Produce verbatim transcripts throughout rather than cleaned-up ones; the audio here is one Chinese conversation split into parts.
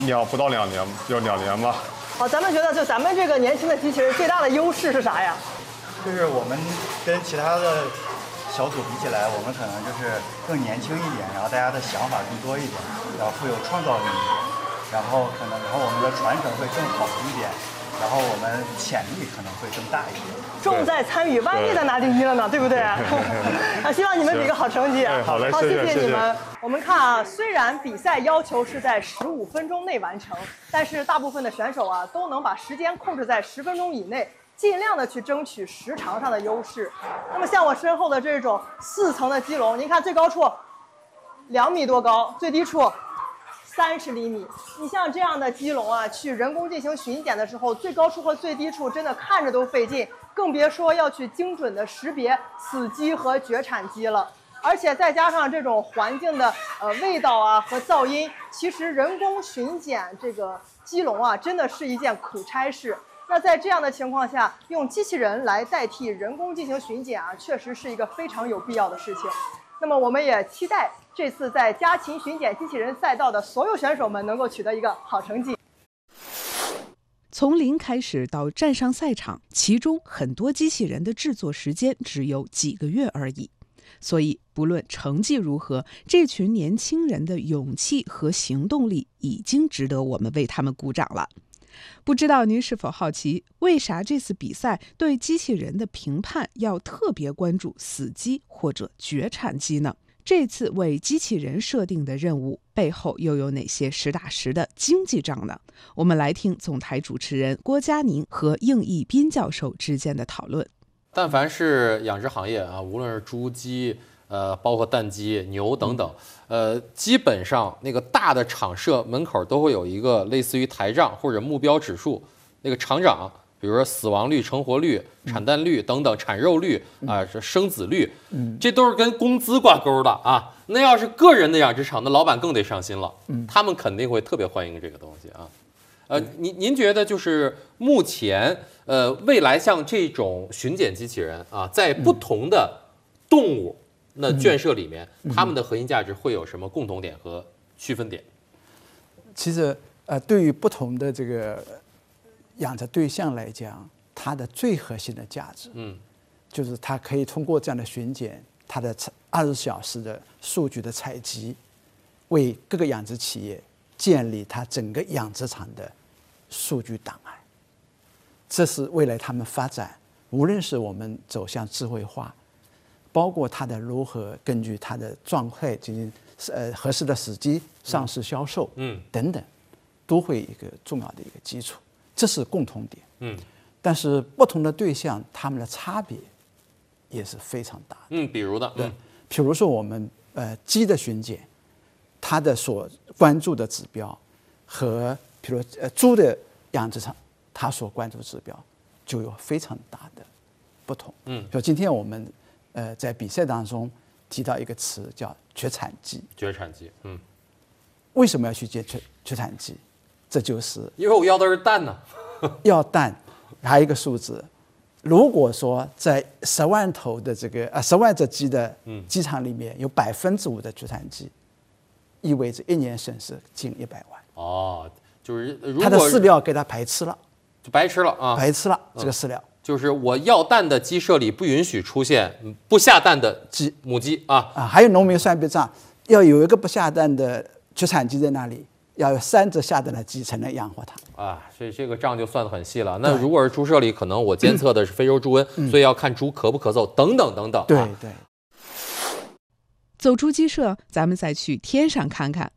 两不到两年，就两年吧。 好，咱们觉得就咱们这个年轻的机器人最大的优势是啥呀？ 就是我们跟其他的小组比起来，我们可能就是更年轻一点，然后大家的想法更多一点，然后富有创造力一点，然后可能然后我们的传承会更好一点，然后我们潜力可能会更大一点。 重在参与，万一咱拿第一了呢，对不对？啊，希望你们比个好成绩。 好嘞， 好， 谢谢谢你们。我们看啊，虽然比赛要求是在十五分钟内完成，但是大部分的选手啊都能把时间控制在十分钟以内，尽量的去争取时长上的优势。那么像我身后的这种四层的鸡笼，您看最高处两米多高，最低处三十厘米。你像这样的鸡笼啊，去人工进行巡检的时候，最高处和最低处真的看着都费劲，更别说要去精准的识别死鸡和绝产鸡了。而且再加上这种环境的呃味道啊和噪音，其实人工巡检这个鸡笼啊，真的是一件苦差事。那在这样的情况下，用机器人来代替人工进行巡检啊，确实是一个非常有必要的事情。那么我们也期待这次在家禽巡检机器人赛道的所有选手们能够取得一个好成绩。 从零开始到站上赛场，其中很多机器人的制作时间只有几个月而已。所以不论成绩如何，这群年轻人的勇气和行动力已经值得我们为他们鼓掌了。不知道您是否好奇，为啥这次比赛对机器人的评判要特别关注死鸡或者绝产鸡呢？这次为机器人设定的任务背后又有哪些实打实的经济账呢？我们来听总台主持人郭佳宁和应义斌教授之间的讨论。 但凡是养殖行业啊，无论是猪鸡，呃，包括蛋鸡、牛等等，呃，基本上那个大的厂舍门口都会有一个类似于台账或者目标指数，那个厂长，比如说死亡率、成活率、产蛋率等等，产肉率啊，是生子率，这都是跟工资挂钩的啊。那要是个人的养殖场，那老板更得上心了，他们肯定会特别欢迎这个东西啊。呃，您您觉得就是目前呃未来像这种巡检机器人啊，在不同的动物那圈舍里面，它们的核心价值会有什么共同点和区分点？ 其实呃，对于不同的这个养殖对象来讲，它的最核心的价值，嗯，就是它可以通过这样的巡检，它的二十小时的数据的采集，为各个养殖企业建立它整个养殖场的数据档案。这是未来他们发展，无论是我们走向智慧化，包括它的如何根据它的状态进行呃合适的时机上市销售，嗯，等等，都会一个重要的一个基础。这是共同点，嗯，但是不同的对象，他们的差别也是非常大的， 嗯，比如的， 对，比如说我们呃鸡的巡检，它的所关注的指标和比如呃猪的养殖场，它所关注的指标就有非常大的不同，嗯，就今天我们呃在比赛当中提到一个词叫绝产鸡， 绝产鸡，嗯， 为什么要去接绝绝产鸡？这就是因为我要的是蛋呢， 要蛋，还有一个数字。如果说在十万头的这个呃十万只鸡的鸡场里面有百分之五的绝产鸡，意味着一年损失近一百万。 哦，就是如果它的饲料给它白吃了， 就白吃了啊， 白吃了这个饲料。 就是我要蛋的鸡舍里不允许出现不下蛋的鸡母鸡啊啊！还有农民算笔账，要有一个不下蛋的绝产鸡在那里。要有三只下蛋的鸡才能养活它啊，所以这个账就算得很细了。那如果是猪舍里，可能我监测的是非洲猪瘟，嗯、所以要看猪咳不咳嗽等等等等。 对对。 走出鸡舍，咱们再去天上看看。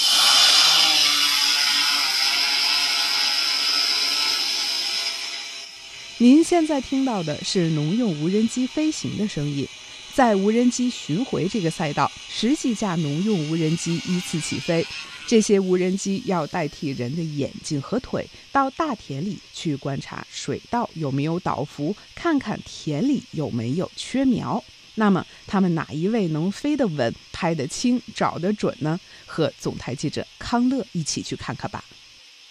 您现在听到的是农用无人机飞行的声音。在无人机巡回这个赛道，十几架农用无人机依次起飞。这些无人机要代替人的眼睛和腿，到大田里去观察水稻有没有倒伏，看看田里有没有缺苗。那么，他们哪一位能飞得稳、拍得清、找得准呢？和总台记者康乐一起去看看吧。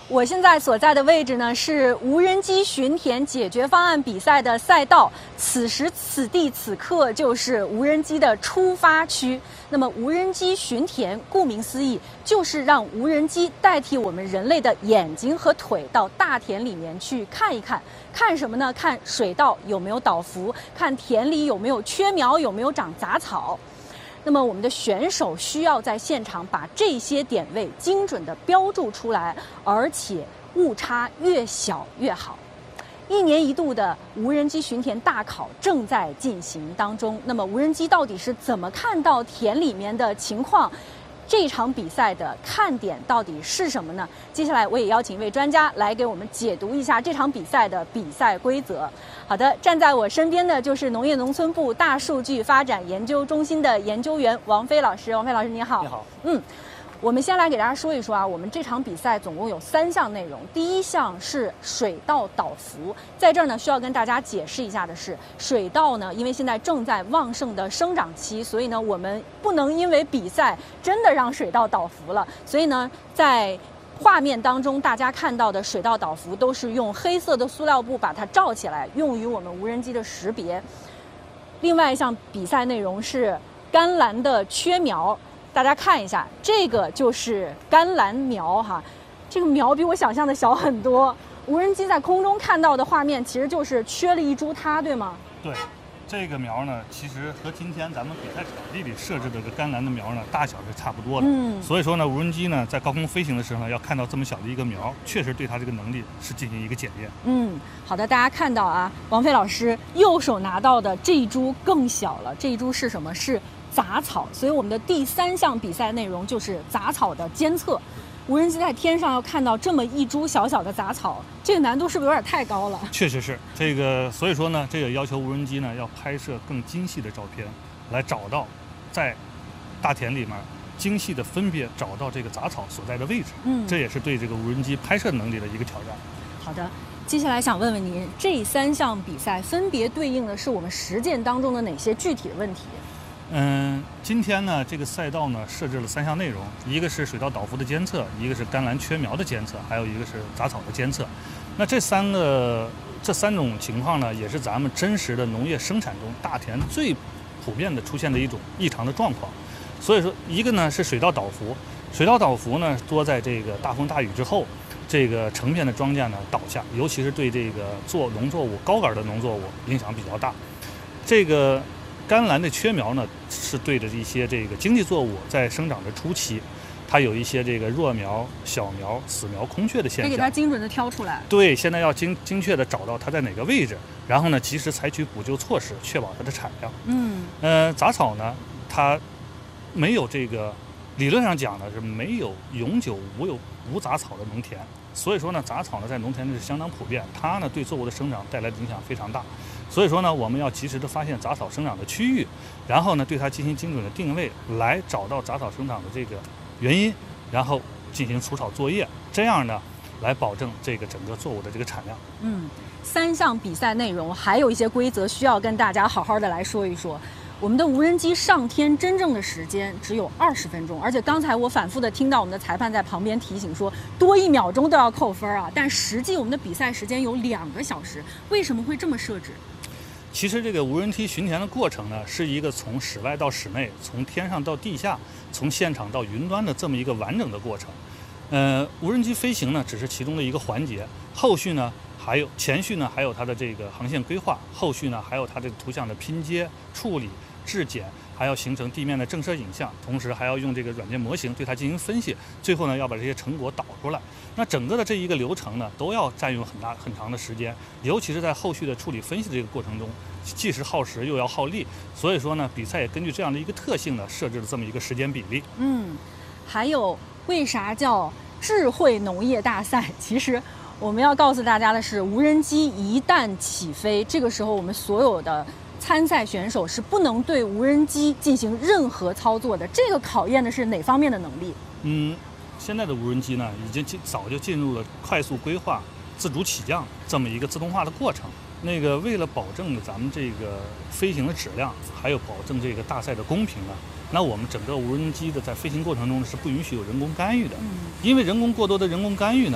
我现在所在的位置呢是无人机巡田解决方案比赛的赛道，此时此地此刻就是无人机的出发区。那么无人机巡田，顾名思义，就是让无人机代替我们人类的眼睛和腿到大田里面去看一看，看什么呢？看水稻有没有倒伏，看田里有没有缺苗，有没有长杂草。那么我们的选手需要在现场把这些点位精准地标注出来，而且误差越小越好。一年一度的无人机巡田大考正在进行当中。那么无人机到底是怎么看到田里面的情况？这场比赛的看点到底是什么呢？接下来我也邀请一位专家来给我们解读一下这场比赛的比赛规则。好的，站在我身边的就是农业农村部大数据发展研究中心的研究员王飞老师。王飞老师你好。 你好。 嗯。我们先来给大家说一说啊，我们这场比赛总共有三项内容。第一项是水稻倒伏，在这儿呢需要跟大家解释一下的是，水稻呢因为现在正在旺盛的生长期，所以呢我们不能因为比赛真的让水稻倒伏了，所以呢在画面当中大家看到的水稻倒伏都是用黑色的塑料布把它罩起来，用于我们无人机的识别。另外一项比赛内容是甘蓝的缺苗。大家看一下，这个就是甘蓝苗哈，这个苗比我想象的小很多。无人机在空中看到的画面，其实就是缺了一株它，对吗？ 对，这个苗呢，其实和今天咱们比赛场地里设置的这个甘蓝的苗呢，大小是差不多的。嗯。所以说呢，无人机呢在高空飞行的时候呢，要看到这么小的一个苗，确实对它这个能力是进行一个检验。 嗯，好的，大家看到啊，王飞老师右手拿到的这一株更小了，这一株是什么？是杂草。所以我们的第三项比赛内容就是杂草的监测。无人机在天上要看到这么一株小小的杂草，这个难度是不是有点太高了？ 确实是这个，所以说呢，这也要求无人机呢要拍摄更精细的照片，来找到在大田里面精细的分别找到这个杂草所在的位置。嗯，这也是对这个无人机拍摄能力的一个挑战。 好的，接下来想问问您，这三项比赛分别对应的是我们实践当中的哪些具体的问题？ 嗯，今天呢，这个赛道呢设置了三项内容，一个是水稻倒伏的监测，一个是甘蓝缺苗的监测，还有一个是杂草的监测。那这三个这三种情况呢，也是咱们真实的农业生产中大田最普遍的出现的一种异常的状况。所以说，一个呢是水稻倒伏，水稻倒伏呢多在这个大风大雨之后，这个成片的庄稼呢倒下，尤其是对这个做农作物高杆的农作物影响比较大。这个甘蓝的缺苗呢，是对着一些这个经济作物在生长的初期，它有一些这个弱苗、小苗、死苗、空缺的现象， 得给它精准的挑出来。 对，现在要精精确的找到它在哪个位置，然后呢，及时采取补救措施，确保它的产量。嗯，呃，杂草呢，它没有这个，理论上讲呢是没有永久无有无杂草的农田，所以说呢，杂草呢在农田里是相当普遍，它呢对作物的生长带来的影响非常大。所以说呢，我们要及时的发现杂草生长的区域，然后呢对它进行精准的定位，来找到杂草生长的这个原因，然后进行除草作业，这样呢来保证这个整个作物的这个产量。 嗯，三项比赛内容还有一些规则需要跟大家好好的来说一说。我们的无人机上天真正的时间只有二十分钟，而且刚才我反复的听到我们的裁判在旁边提醒说，多一秒钟都要扣分啊。但实际我们的比赛时间有两个小时，为什么会这么设置？ 其实这个无人机巡田的过程呢，是一个从室外到室内，从天上到地下，从现场到云端的这么一个完整的过程。呃，无人机飞行呢，只是其中的一个环节，后续呢还有前续呢还有它的这个航线规划，后续呢还有它这个图像的拼接、处理、质检，还要形成地面的正摄影像，同时还要用这个软件模型对它进行分析，最后呢要把这些成果导出来。那整个的这一个流程呢，都要占用很大很长的时间，尤其是在后续的处理分析的这个过程中，既是耗时又要耗力。所以说呢，比赛也根据这样的一个特性呢，设置了这么一个时间比例。 嗯，还有为啥叫智慧农业大赛？其实我们要告诉大家的是，无人机一旦起飞，这个时候我们所有的参赛选手是不能对无人机进行任何操作的。这个考验的是哪方面的能力？ 嗯，现在的无人机呢，已经早就进入了快速规划、自主起降这么一个自动化的过程。那个为了保证咱们这个飞行的质量，还有保证这个大赛的公平呢，那我们整个无人机的在飞行过程中是不允许有人工干预的，因为人工过多的人工干预呢，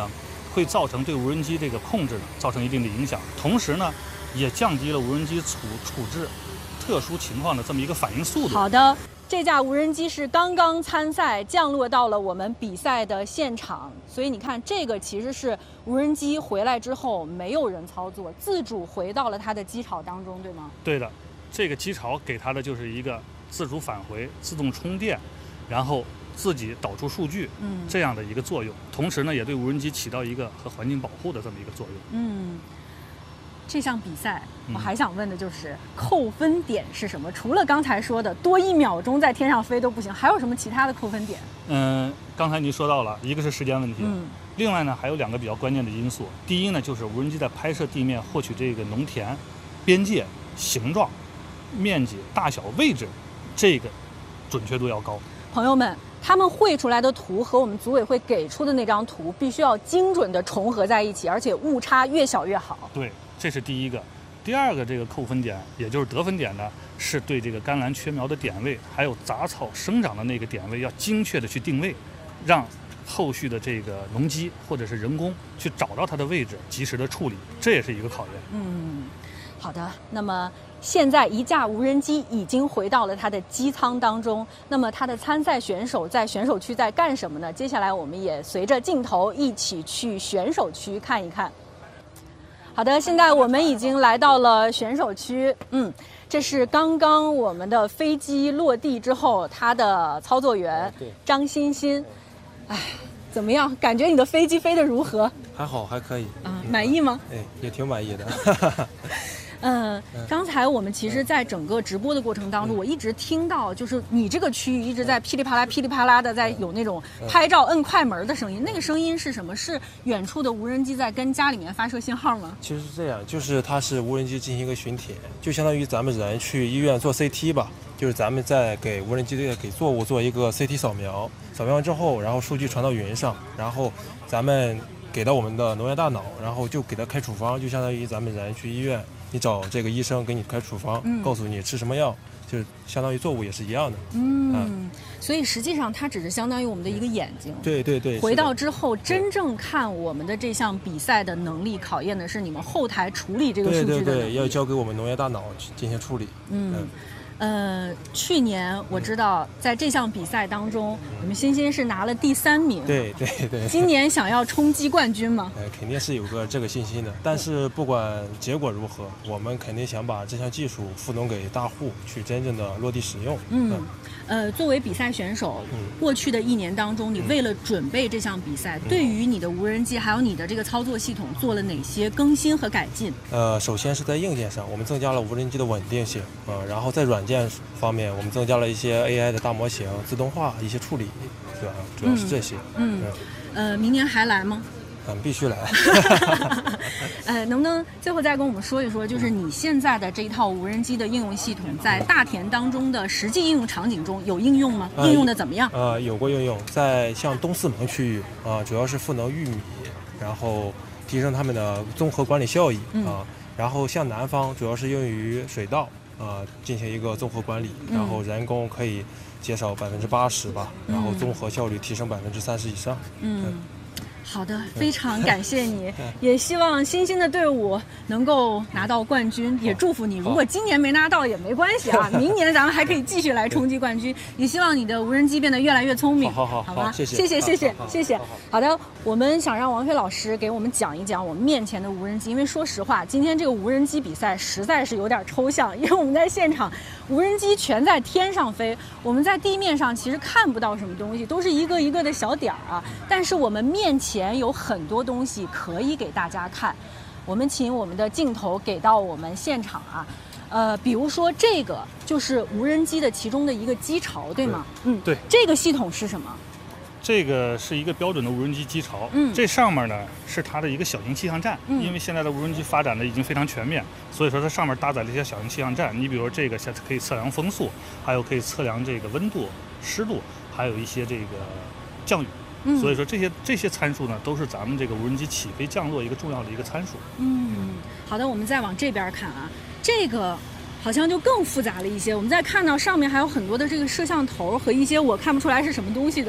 会造成对无人机这个控制造成一定的影响，同时呢，也降低了无人机处处置特殊情况的这么一个反应速度。 好的。这架无人机是刚刚参赛降落到了我们比赛的现场，所以你看，这个其实是无人机回来之后没有人操作，自主回到了它的机巢当中，对吗？ 对的，这个机巢给它的就是一个自主返回、自动充电，然后自己导出数据，嗯，这样的一个作用。同时呢，也对无人机起到一个和环境保护的这么一个作用。 嗯。这项比赛，我还想问的就是扣分点是什么？除了刚才说的多一秒钟在天上飞都不行，还有什么其他的扣分点？ 嗯，刚才您说到了，一个是时间问题， 嗯， 另外呢还有两个比较关键的因素。第一呢，就是无人机在拍摄地面获取这个农田边界、形状、面积、大小、位置，这个准确度要高。 朋友们，他们绘出来的图和我们组委会给出的那张图必须要精准的重合在一起，而且误差越小越好。 对。这是第一个，第二个这个扣分点，也就是得分点呢，是对这个甘蓝缺苗的点位，还有杂草生长的那个点位，要精确的去定位，让后续的这个农机或者是人工去找到它的位置，及时的处理，这也是一个考验。 嗯，好的。那么现在一架无人机已经回到了它的机舱当中，那么它的参赛选手在选手区在干什么呢？接下来我们也随着镜头一起去选手区看一看。好的，现在我们已经来到了选手区。嗯，这是刚刚我们的飞机落地之后，它的操作员张欣欣。哎，怎么样？感觉你的飞机飞得如何？ 还好，还可以。 啊，满意吗？ 哎，也挺满意的。 嗯，刚才我们其实，在整个直播的过程当中，我一直听到，就是你这个区域一直在噼里啪啦、噼里啪啦的在有那种拍照摁快门的声音。那个声音是什么？是远处的无人机在跟家里面发射信号吗？ 其实是这样，就是它是无人机进行一个巡填，就相当于咱们人去医院做 C T 吧，就是咱们在给无人机给作物做一个 C T 扫描，扫描完之后，然后数据传到云上，然后咱们给到我们的农业大脑，然后就给它开处方，就相当于咱们人去医院。你找这个医生给你开处方，嗯、告诉你吃什么药，就是相当于作物也是一样的。 嗯，嗯所以实际上它只是相当于我们的一个眼睛。 对对对。 回到之后，真正看我们的这项比赛的能力，考验的是你们后台处理这个数据的能力。 对对对，要交给我们农业大脑去进行处理。 嗯。嗯呃，去年我知道在这项比赛当中，我们欣欣是拿了第三名。 对对对。 今年想要冲击冠军吗？ 呃，肯定是有个这个信心的。但是不管结果如何，我们肯定想把这项技术赋能给大户，去真正的落地使用。 嗯。嗯呃，作为比赛选手，嗯、过去的一年当中，你为了准备这项比赛，嗯、对于你的无人机还有你的这个操作系统做了哪些更新和改进？ 呃，首先是在硬件上，我们增加了无人机的稳定性，呃，然后在软件方面，我们增加了一些 A I 的大模型、自动化一些处理，对吧？主要是这些。 嗯。嗯呃，明年还来吗？ 嗯，必须来。 呃，能不能最后再跟我们说一说，就是你现在的这一套无人机的应用系统，在大田当中的实际应用场景中有应用吗？呃、应用的怎么样？ 呃，有过应用，在像东四盟区域啊、呃，主要是赋能玉米，然后提升他们的综合管理效益啊、嗯呃。然后像南方主要是用于水稻啊、呃，进行一个综合管理，然后人工可以减少百分之八十吧， 嗯、 然后综合效率提升百分之三十以上。 嗯。嗯好的，非常感谢你，也希望欣欣的队伍能够拿到冠军，也祝福你。如果今年没拿到也没关系啊，明年咱们还可以继续来冲击冠军。也希望你的无人机变得越来越聪明。 好好好，好吧， 谢谢， 谢谢，谢谢，谢谢。好的，我们想让王飞老师给我们讲一讲我们面前的无人机，因为说实话，今天这个无人机比赛实在是有点抽象，因为我们在现场，无人机全在天上飞，我们在地面上其实看不到什么东西，都是一个一个的小点儿啊。但是我们面前有很多东西可以给大家看，我们请我们的镜头给到我们现场啊，呃，比如说这个就是无人机的其中的一个机巢，对吗？嗯， 对。 这个系统是什么？ 这个是一个标准的无人机机巢， 嗯， 这上面呢是它的一个小型气象站， 嗯， 因为现在的无人机发展的已经非常全面，所以说它上面搭载了一些小型气象站。你比如说这个可以测量风速，还有可以测量这个温度、湿度，还有一些这个降雨。 嗯， 所以说这些这些参数呢，都是咱们这个无人机起飞降落一个重要的一个参数。 嗯，好的，我们再往这边看啊，这个好像就更复杂了一些。我们再看到上面还有很多的这个摄像头和一些我看不出来是什么东西的这个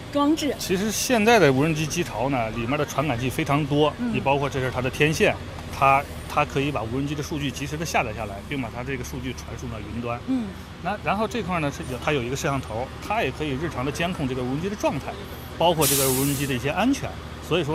装置。 其实现在的无人机机巢呢，里面的传感器非常多， 嗯、 你包括这是它的天线，它它可以把无人机的数据及时的下载下来，并把它这个数据传输到云端。 嗯， 那然后这块呢是有它有一个摄像头，它也可以日常的监控这个无人机的状态，包括这个无人机的一些安全。所以说。